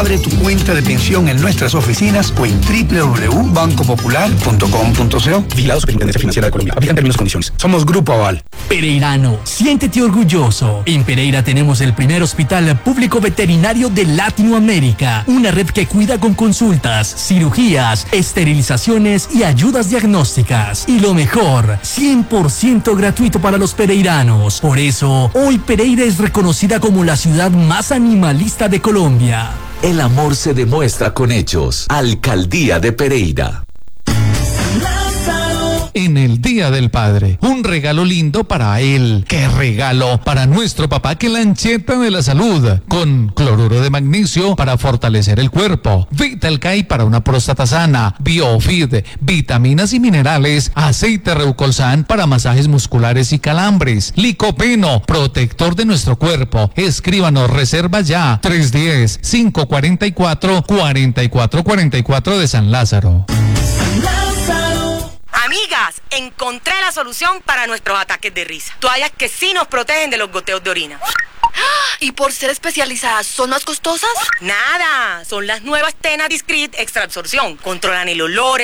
Abre tu cuenta de pensión en nuestras oficinas o en www.bancopopular.com.co. Vigilado Superintendencia Financiera de Colombia. Aplican términos y condiciones. Somos Grupo Aval. Pereirano, siéntete orgulloso. En Pereira tenemos el primer hospital público veterinario de Latinoamérica. Una red que cuida con consultas, cirugías, esterilizaciones y ayudas diagnósticas. Y lo mejor, 100% gratuito para los pereiranos. Por eso, hoy Pereira es reconocida como la ciudad más animalista de Colombia. El amor se demuestra con hechos. Alcaldía de Pereira. En el Día del Padre, un regalo lindo para él. ¿Qué regalo? Para nuestro papá, que lancheta de la salud, con cloruro de magnesio para fortalecer el cuerpo, Vitalcay para una próstata sana, Biofid, vitaminas y minerales, aceite Reucolsan para masajes musculares y calambres, Licopeno, protector de nuestro cuerpo. Escríbanos, reserva ya, 310-544-4444 de San Lázaro. Amigas, encontré la solución para nuestros ataques de risa. Toallas que sí nos protegen de los goteos de orina. ¿Y por ser especializadas, son más costosas? Nada, son las nuevas Tena Discreet Extra Absorción. Controlan el olor,